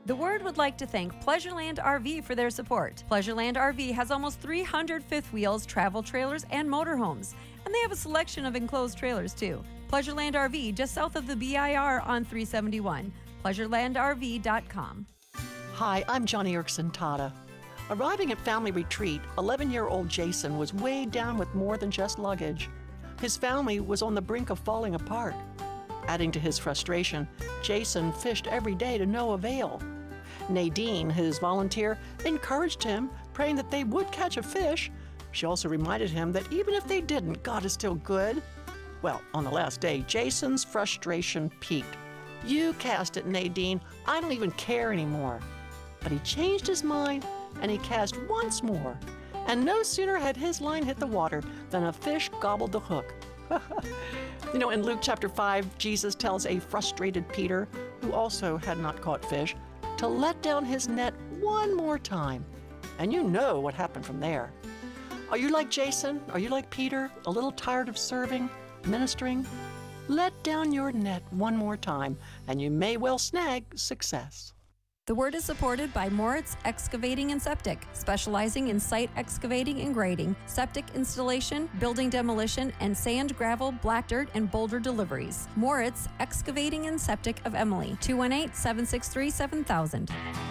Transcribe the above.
The Word would like to thank Pleasureland RV for their support. Pleasureland RV has almost 300 fifth wheels, travel trailers, and motorhomes. And they have a selection of enclosed trailers, too. Pleasureland RV, just south of the BIR on 371. PleasurelandRV.com. Hi, I'm Johnny Erickson Tata. Arriving at family retreat, 11-year-old Jason was weighed down with more than just luggage. His family was on the brink of falling apart. Adding to his frustration, Jason fished every day to no avail. Nadine, his volunteer, encouraged him, praying that they would catch a fish. She also reminded him that even if they didn't, God is still good. Well, on the last day, Jason's frustration peaked. "You cast it, Nadine. I don't even care anymore." But he changed his mind, and he cast once more. And no sooner had his line hit the water than a fish gobbled the hook. In Luke chapter 5, Jesus tells a frustrated Peter, who also had not caught fish, to let down his net one more time. And you know what happened from there. Are you like Jason? Are you like Peter? A little tired of serving, ministering? Let down your net one more time, and you may well snag success. The Word is supported by Moritz Excavating and Septic, specializing in site excavating and grading, septic installation, building demolition, and sand, gravel, black dirt, and boulder deliveries. Moritz Excavating and Septic of Emily, 218-763-7000.